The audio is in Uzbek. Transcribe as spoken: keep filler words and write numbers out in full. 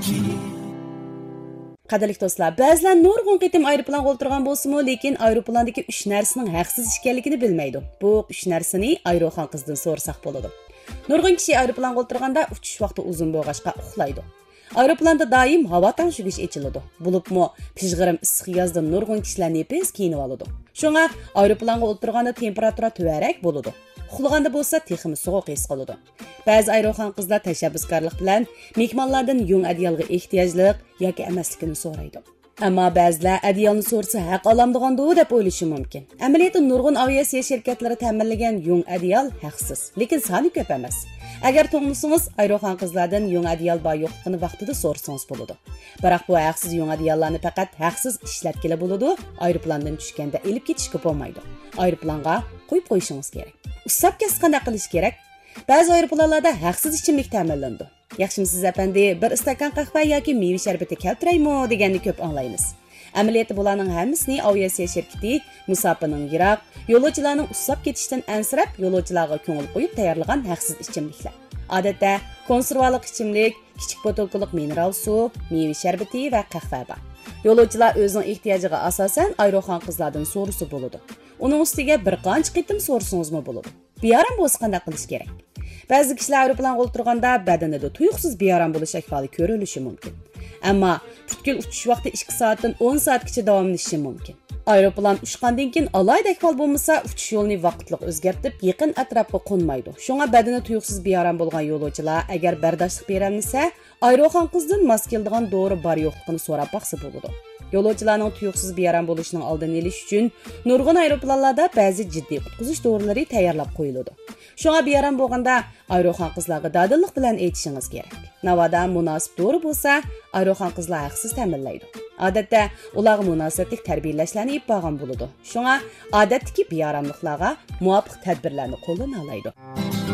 Qadrli do'stlar, ba'zilar nurg'un qitim aeroplanga o'tirgan bo'lsa-mu, lekin aeroplandagi uch narsaning haqsiz ekanligini bilmaydi. Bu uch narsani aeroxon qizdan so'rasak bo'ladi. Nurg'un kishi aeroplanga o'tirganda uchish vaqti uzun bo'lg'achqa uxlaydi. Aeroplanda doim havo tangshigish echiladi. Bo'libmi, pishg'irim issiq yozda nurg'un kishilar nefes kiyinib oladi. Shunga aeroplanga o'tirganda temperatura tuvarak bo'ladi. Uxlaganda bo'lsa texmi sovuq his qiladi. Ba'zi aeroxon qizlar tashabbuskorlik bilan mehmonlardan yung adyalga ehtiyojliq yoki emasligini so'raydi. Ammo ba'zilar adyalni so'rsa haq olamdiganda deb o'ylashi mumkin. Amaliyotda nurg'un aviasiya shirkatlari ta'minlagan yung adyal haqsiz, lekin soni ko'p emas. Agar to'g'risingiz aeroxon qizlardan yung adyal bor yo'qligini vaqtida so'rasangiz bo'ladi. Biroq bu haqsiz yung adyallarni faqat haqsiz ishlatgili bo'ladi, aeroplandan tushganda elib ketishga bo'lmaydi. Aeroplanga qo'yib qo'yishingiz kerak. Usab kes qanday qilish kerak? Ba'zi aeroplanlarda haqsiz ichimlik ta'minlandi. Yaxshimisiz apandi, bir istakan qahva yoki meva sharbati keltiraymi deganni ko'p anglaymiz. Amaliyotda bularning hammasini aviasiya shirkati musofirning yiroq, yo'lovchilarning usab ketishdan ansirab, yo'lovchilarga ko'ngil qo'yib tayyorlagan haqsiz ichimliklar. Odatda konservalik ichimlik, kichik botilkalik mineral suv, meva sharbati va qahva bor. Yo'lovchilar o'zining ehtiyojiga asosan aeroxon qizlardan so'rasa bo'ladi. Uning ustiga bir qancha qitim so'rasangizmi bo'ladi. Beyaram bo'lsa qanday qilish kerak? Ba'zi kishilar aeroplanga o'tirganda badanida tuyuqsiz beyaram bo'lish ahvoli ko'rilishi mumkin. Ammo butkul uchish vaqti ikki soatdan o'n soatgacha davomlashishi mumkin. Aeroplan uchgandan keyin alayda ahvol bo'lmasa, uchish yo'lini vaqtli o'zgartirib, yaqin atrofga qo'nmaydi. Shunga badani tuyuqsiz beyaram bo'lgan yo'lovchilar agar bardoshlik berolmasa, aeroxon qizdan mos keladigan dori bor yo'qligini so'rab baqsa bo'ladi. Yo'lovchilarning tuyuqsiz beyaram bo'lishining oldini olish uchun nurg'un aeroplanlarda ba'zi jiddiy qutqizish dorilari tayyorlab qo'yiladi. Shunga beyaram bo'lganda aeroxon qizlarga dadillik bilan aytishingiz kerak. Navoda munosib dori bo'lsa, aeroxon qizlar haqsiz ta'minlaydi. Odatda ularga munosabatlik tarbiyalashlarni ib bo'lgan bo'ladi. Shunga odatdagi beyaramliklarga muvofiq tadbirlarni qo'llana oladi.